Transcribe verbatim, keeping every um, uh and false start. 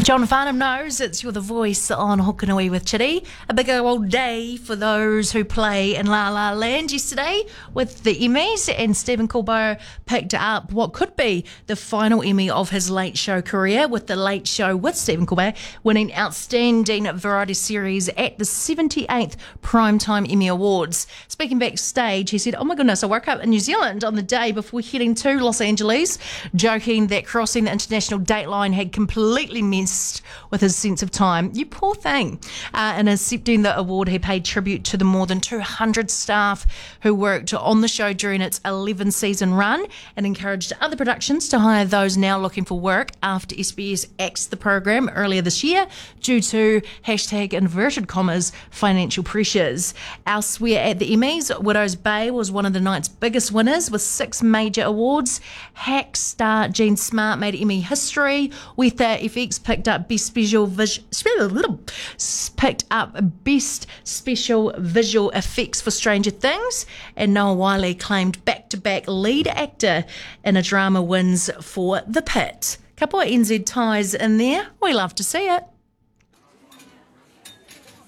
John Farnham knows it's You're the Voice on Hokanui with Chitty. A big old day for those who play in La La Land yesterday with the Emmys, and Stephen Colbert picked up what could be the final Emmy of his Late Show career with The Late Show with Stephen Colbert, winning Outstanding Variety Series at the seventy-eighth Primetime Emmy Awards. Speaking backstage, he said, "Oh my goodness, I woke up in New Zealand on the day before heading to Los Angeles, joking that crossing the international date line had completely messed with his sense of time. You poor thing." Uh, in accepting the award, he paid tribute to the more than two hundred staff who worked on the show during its eleven season run, and encouraged other productions to hire those now looking for work after S B S axed the program earlier this year due to hashtag inverted commas financial pressures. Elsewhere at the Emmys, Widow's Bay was one of the night's biggest winners with six major awards. Hack star Jean Smart made Emmy history with uh, F X picked up best special vis- picked up best special visual effects for Stranger Things, and Noah Wyle claimed back-to-back lead actor in a drama wins for The Pit. Couple of N Z ties in there. We love to see it.